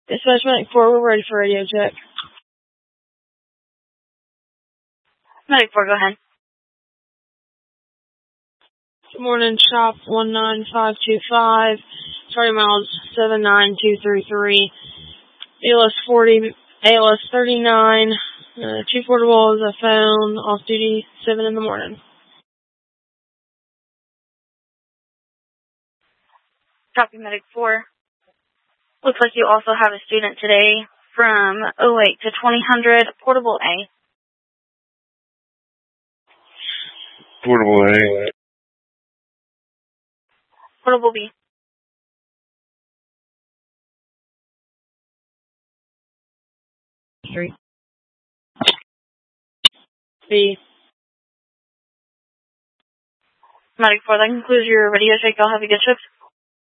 Dispatch Medic 4, we're ready for radio check. Medic 4, go ahead. Good morning, shop 19525, starting miles 79233, ALS 40, ALS 39, Chief Portable is found off duty 7 in the morning. Copy, Medic 4. Looks like you also have a student today from 08 to 2000, Portable A. Portable A. Portable B. Three. B. Medic 4, that concludes your radio check. Y'all have a good shift.